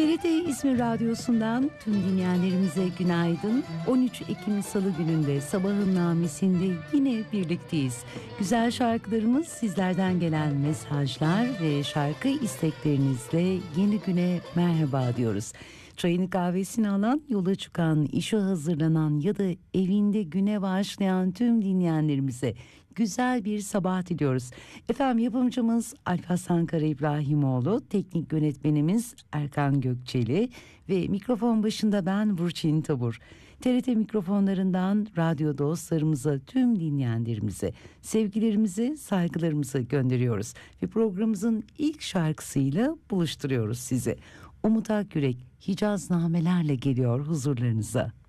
TRT İzmir Radyosu'ndan tüm dinleyenlerimize günaydın. 13 Ekim Salı gününde sabahın namisinde yine birlikteyiz. Güzel şarkılarımız, sizlerden gelen mesajlar ve şarkı isteklerinizle yeni güne merhaba diyoruz. Çayını kahvesini alan, yola çıkan, işe hazırlanan ya da evinde güne başlayan tüm dinleyenlerimize güzel bir sabah diliyoruz. Efendim, yapımcımız Alparslan Kara İbrahimoğlu, teknik yönetmenimiz Erkan Gökçeli ve mikrofon başında ben Burçin Tabur. TRT mikrofonlarından radyo dostlarımıza, tüm dinleyenlerimize sevgilerimizi, saygılarımızı gönderiyoruz. Ve programımızın ilk şarkısıyla buluşturuyoruz sizi. Umut Akyürek Hicaz Namelerle geliyor huzurlarınıza.